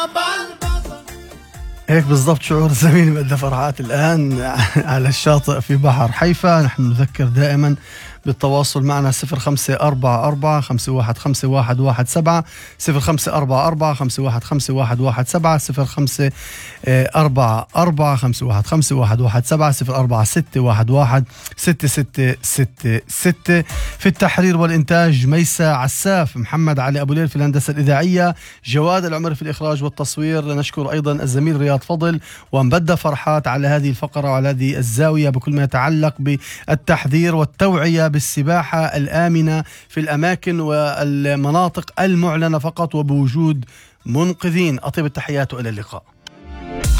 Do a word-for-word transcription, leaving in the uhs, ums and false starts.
هيك بالضبط شعور زميلي مدى فرحات الآن على الشاطئ في بحر حيفا. نحن نذكر دائما بالتواصل معنا صفر خمسة أربعة أربعة خمسة واحد خمسة واحد واحد سبعة صفر خمسة أربعة أربعة خمسة واحد خمسة واحد واحد سبعة صفر خمسة أربعة أربعة خمسة واحد خمسة واحد واحد سبعة صفر أربعة ستة واحد واحد ستة ستة ستة ستة. في التحرير والإنتاج ميسا عساف، محمد علي أبو ليل في الهندسة الإذاعية، جواد العمر في الإخراج والتصوير. نشكر أيضا الزميل رياض فضل ومبدأ فرحات على هذه الفقرة وعلى هذه الزاوية بكل ما يتعلق بالتحذير والتوعية بالسباحة الآمنة في الأماكن والمناطق المعلنة فقط وبوجود منقذين. أطيب التحيات وإلى اللقاء.